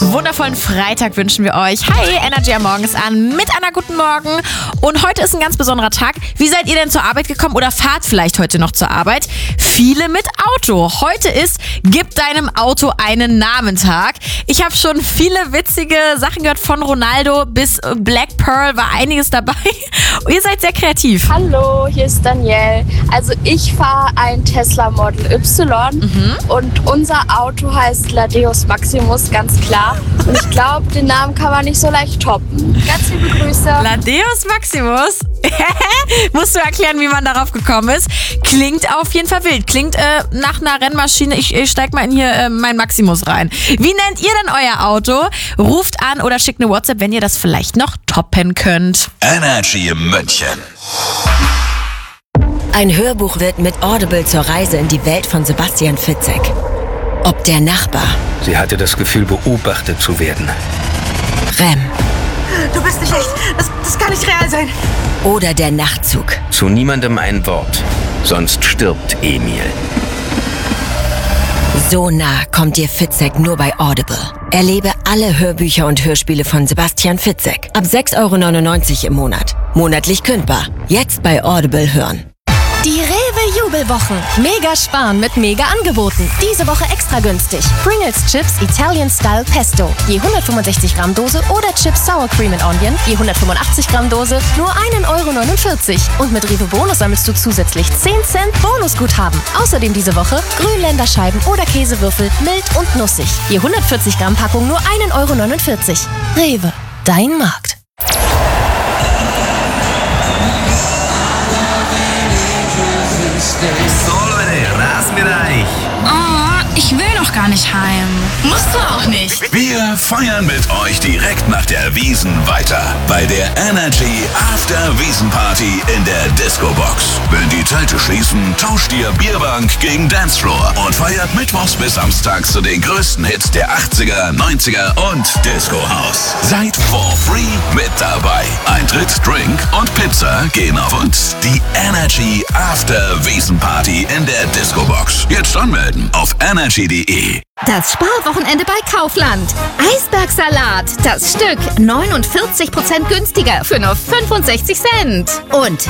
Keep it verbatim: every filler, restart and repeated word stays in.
Wundervollen Freitag wünschen wir euch. Hi, Energy am Morgen ist an mit einer guten Morgen. Und heute ist ein ganz besonderer Tag. Wie seid ihr denn zur Arbeit gekommen oder fahrt vielleicht heute noch zur Arbeit? Viele mit Auto. Heute ist Gib deinem Auto einen Namen-Tag. Ich habe schon viele witzige Sachen gehört, von Ronaldo bis Black Pearl war einiges dabei. Und ihr seid sehr kreativ. Hallo, hier ist Danielle. Also ich fahre ein Tesla Model Y mhm. und unser Auto heißt Ladeus Maximus, ganz klar. Und ich glaube, den Namen kann man nicht so leicht toppen. Ganz liebe Grüße. Ladeus Maximus? Musst du erklären, wie man darauf gekommen ist. Klingt auf jeden Fall wild. Klingt äh, nach einer Rennmaschine. Ich, ich steig mal in hier äh, mein Maximus rein. Wie nennt ihr denn euer Auto? Ruft an oder schickt eine WhatsApp, wenn ihr das vielleicht noch toppen könnt. Energy München. Ein Hörbuch wird mit Audible zur Reise in die Welt von Sebastian Fitzek. Ob der Nachbar. Sie hatte das Gefühl, beobachtet zu werden. Rem. Du bist nicht echt. Das, das kann nicht real sein. Oder der Nachtzug. Zu niemandem ein Wort. Sonst stirbt Emil. So nah kommt dir Fitzek nur bei Audible. Erlebe alle Hörbücher und Hörspiele von Sebastian Fitzek. Ab sechs Euro neunundneunzig im Monat. Monatlich kündbar. Jetzt bei Audible hören. Die Rewe-Jubelwochen. Mega sparen mit Mega-Angeboten. Diese Woche extra günstig. Pringles Chips Italian Style Pesto. Je hundertfünfundsechzig Gramm Dose oder Chips Sour Cream and Onion. Je hundertfünfundachtzig Gramm Dose. Nur ein Euro neunundvierzig. Und mit Rewe Bonus sammelst du zusätzlich zehn Cent Bonusguthaben. Außerdem diese Woche Grünländerscheiben oder Käsewürfel mild und nussig. Je hundertvierzig Gramm Packung nur ein Euro neunundvierzig. Rewe. Dein Markt. So Leute, Rasenbereich. Oh, ich will noch gar nicht heim. Musst du auch nicht. Wir feiern mit euch direkt nach der Wiesn weiter. Bei der Energy After Wiesn Party in der Disco Box. Wenn die Zelte schließen, tauscht ihr Bierbank gegen Dancefloor und feiert mittwochs bis samstags zu den größten Hits der achtziger, neunziger und Disco House. Seid for free mit dabei. Eintritt, Drink und Pizza gehen auf uns. Die Energy After Wiesn Party in der Disco Box. Jetzt anmelden auf energy punkt de. Das Sparwochenende bei Kaufland. Eisbergsalat, das Stück neunundvierzig Prozent günstiger für nur fünfundsechzig Cent. Und